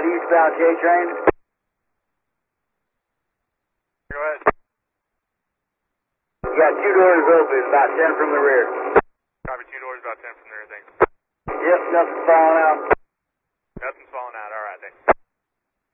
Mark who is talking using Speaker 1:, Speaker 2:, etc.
Speaker 1: eastbound J-train.
Speaker 2: Go ahead.
Speaker 1: You got 2 doors open, about 10 from the rear.
Speaker 2: Copy, 2 doors, about 10 from there, thanks.
Speaker 1: Yep, nothing's falling out.